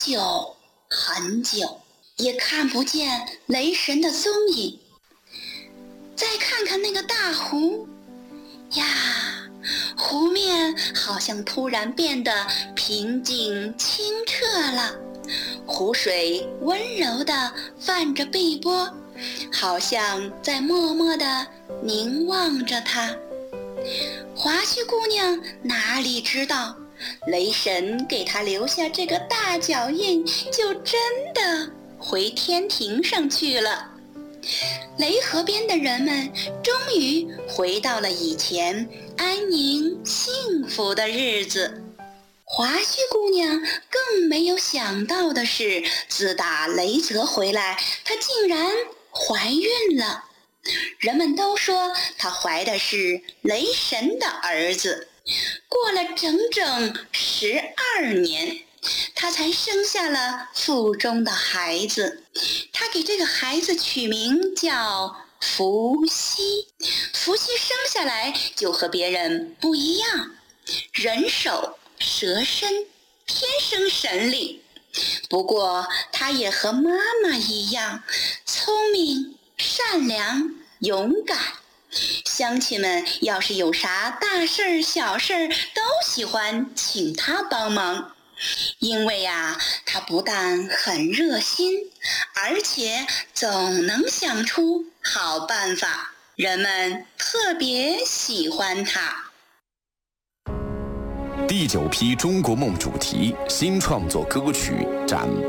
久很久，也看不见雷神的踪影。再看看那个大湖呀，湖面好像突然变得平静清澈了，湖水温柔地泛着碧波，好像在默默地凝望着它。华胥姑娘哪里知道，雷神给她留下这个大脚印，就真的回天庭上去了。雷河边的人们终于回到了以前安宁幸福的日子。华胥姑娘更没有想到的是，自打雷泽回来，她竟然怀孕了。人们都说她怀的是雷神的儿子。过了整整12年，她才生下了腹中的孩子。她给这个孩子取名叫伏羲。伏羲生下来就和别人不一样，人手蛇身，天生神力。不过他也和妈妈一样，聪明、善良、勇敢。乡亲们要是有啥大事儿、小事儿，都喜欢请他帮忙。因为他不但很热心，而且总能想出好办法，人们特别喜欢他。 第9批中国梦主题新创作歌曲展播。